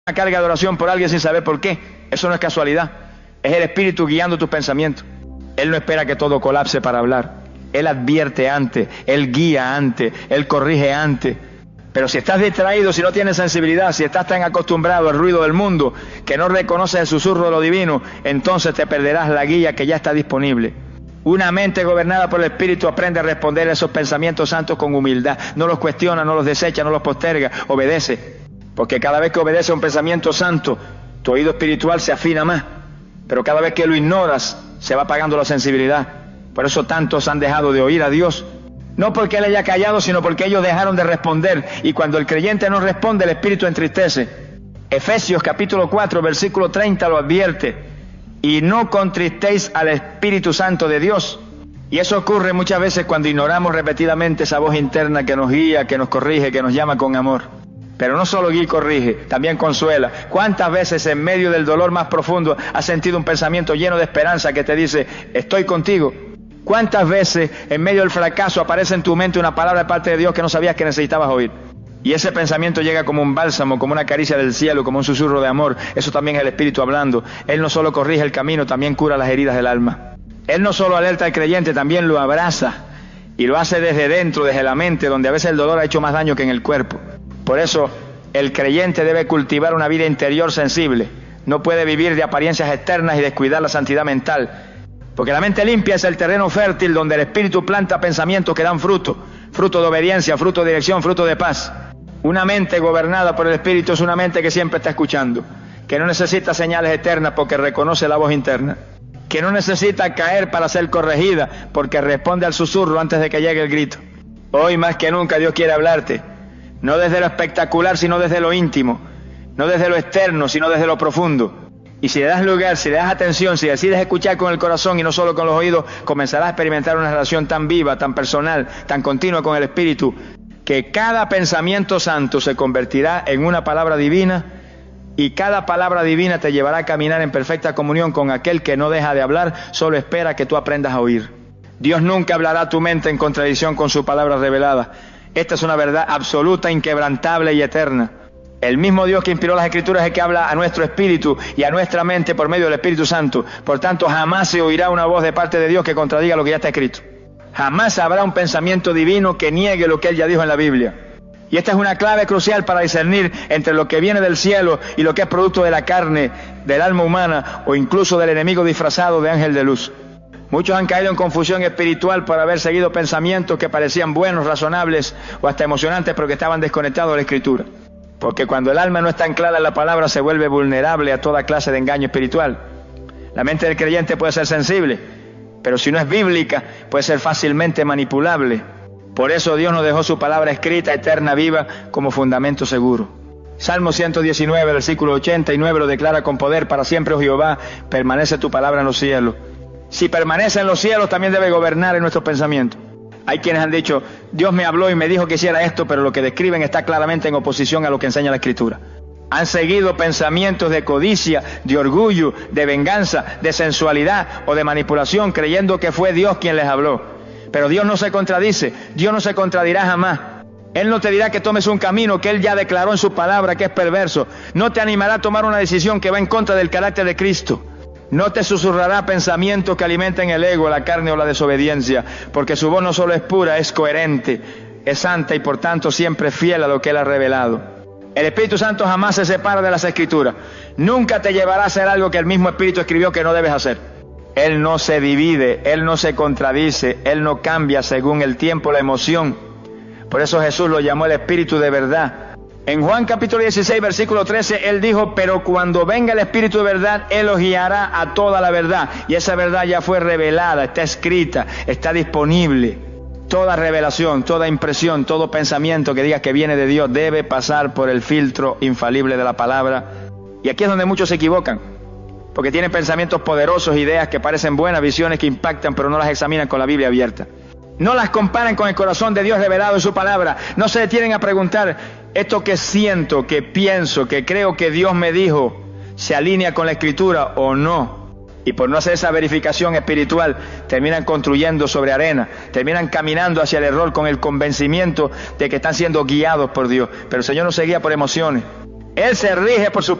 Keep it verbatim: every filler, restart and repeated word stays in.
una carga de oración por alguien sin saber por qué. Eso no es casualidad. Es el Espíritu guiando tus pensamientos. Él no espera que todo colapse para hablar. Él advierte antes, Él guía antes, Él corrige antes. Pero si estás distraído, si no tienes sensibilidad, si estás tan acostumbrado al ruido del mundo que no reconoces el susurro de lo divino, entonces te perderás la guía que ya está disponible. Una mente gobernada por el Espíritu aprende a responder a esos pensamientos santos con humildad. No los cuestiona, no los desecha, no los posterga, obedece. Porque cada vez que obedece a un pensamiento santo, tu oído espiritual se afina más. Pero cada vez que lo ignoras, se va apagando la sensibilidad. Por eso tantos han dejado de oír a Dios. No porque Él haya callado, sino porque ellos dejaron de responder. Y cuando el creyente no responde, el Espíritu entristece. Efesios capítulo cuatro, versículo treinta lo advierte. Y no contristéis al Espíritu Santo de Dios. Y eso ocurre muchas veces cuando ignoramos repetidamente esa voz interna que nos guía, que nos corrige, que nos llama con amor. Pero no solo guía y corrige, también consuela. ¿Cuántas veces en medio del dolor más profundo has sentido un pensamiento lleno de esperanza que te dice, estoy contigo? ¿Cuántas veces en medio del fracaso aparece en tu mente una palabra de parte de Dios que no sabías que necesitabas oír? Y ese pensamiento llega como un bálsamo, como una caricia del cielo, como un susurro de amor. Eso también es el Espíritu hablando. Él no solo corrige el camino, también cura las heridas del alma. Él no solo alerta al creyente, también lo abraza. Y lo hace desde dentro, desde la mente, donde a veces el dolor ha hecho más daño que en el cuerpo. Por eso, el creyente debe cultivar una vida interior sensible. No puede vivir de apariencias externas y descuidar la santidad mental. Porque la mente limpia es el terreno fértil donde el Espíritu planta pensamientos que dan fruto. Fruto de obediencia, fruto de dirección, fruto de paz. Una mente gobernada por el Espíritu es una mente que siempre está escuchando. Que no necesita señales externas porque reconoce la voz interna. Que no necesita caer para ser corregida porque responde al susurro antes de que llegue el grito. Hoy más que nunca Dios quiere hablarte. No desde lo espectacular, sino desde lo íntimo. No desde lo externo, sino desde lo profundo. Y si le das lugar, si le das atención, si decides escuchar con el corazón y no solo con los oídos, comenzarás a experimentar una relación tan viva, tan personal, tan continua con el Espíritu, que cada pensamiento santo se convertirá en una palabra divina y cada palabra divina te llevará a caminar en perfecta comunión con aquel que no deja de hablar, solo espera que tú aprendas a oír. Dios nunca hablará a tu mente en contradicción con su palabra revelada. Esta es una verdad absoluta, inquebrantable y eterna. El mismo Dios que inspiró las Escrituras es el que habla a nuestro espíritu y a nuestra mente por medio del Espíritu Santo. Por tanto, jamás se oirá una voz de parte de Dios que contradiga lo que ya está escrito. Jamás habrá un pensamiento divino que niegue lo que Él ya dijo en la Biblia. Y esta es una clave crucial para discernir entre lo que viene del cielo y lo que es producto de la carne, del alma humana o incluso del enemigo disfrazado de ángel de luz. Muchos han caído en confusión espiritual por haber seguido pensamientos que parecían buenos, razonables o hasta emocionantes, pero que estaban desconectados de la Escritura. Porque cuando el alma no está anclada en la palabra, se vuelve vulnerable a toda clase de engaño espiritual. La mente del creyente puede ser sensible, pero si no es bíblica, puede ser fácilmente manipulable. Por eso Dios nos dejó su palabra escrita, eterna, viva, como fundamento seguro. Salmo ciento diecinueve, versículo ochenta y nueve lo declara con poder: para siempre, oh Jehová, permanece tu palabra en los cielos. Si permanece en los cielos, también debe gobernar en nuestros pensamientos. Hay quienes han dicho, Dios me habló y me dijo que hiciera esto, pero lo que describen está claramente en oposición a lo que enseña la Escritura. Han seguido pensamientos de codicia, de orgullo, de venganza, de sensualidad o de manipulación, creyendo que fue Dios quien les habló. Pero Dios no se contradice, Dios no se contradirá jamás. Él no te dirá que tomes un camino que Él ya declaró en su palabra que es perverso. No te animará a tomar una decisión que va en contra del carácter de Cristo. No te susurrará pensamientos que alimenten el ego, la carne o la desobediencia, porque su voz no solo es pura, es coherente, es santa y por tanto siempre fiel a lo que Él ha revelado. El Espíritu Santo jamás se separa de las Escrituras. Nunca te llevará a hacer algo que el mismo Espíritu escribió que no debes hacer. Él no se divide, Él no se contradice, Él no cambia según el tiempo, la emoción. Por eso Jesús lo llamó el Espíritu de verdad. En Juan capítulo dieciséis, versículo trece, Él dijo, pero cuando venga el Espíritu de verdad, Él os guiará a toda la verdad. Y esa verdad ya fue revelada, está escrita, está disponible. Toda revelación, toda impresión, todo pensamiento que diga que viene de Dios debe pasar por el filtro infalible de la palabra. Y aquí es donde muchos se equivocan, porque tienen pensamientos poderosos, ideas que parecen buenas, visiones que impactan, pero no las examinan con la Biblia abierta. No las comparan con el corazón de Dios revelado en su palabra. No se detienen a preguntar, esto que siento, que pienso, que creo que Dios me dijo, ¿se alinea con la Escritura o no? Y por no hacer esa verificación espiritual, terminan construyendo sobre arena, terminan caminando hacia el error con el convencimiento de que están siendo guiados por Dios. Pero el Señor no se guía por emociones. Él se rige por su